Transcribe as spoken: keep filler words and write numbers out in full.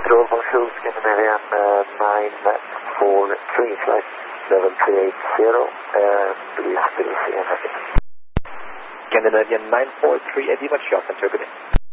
Control, bonjour, Scandinavian uh, nine four three, flight level three eight zero, and we still see anything. Scandinavian nine four three, Eddie, much shot, and turbulence.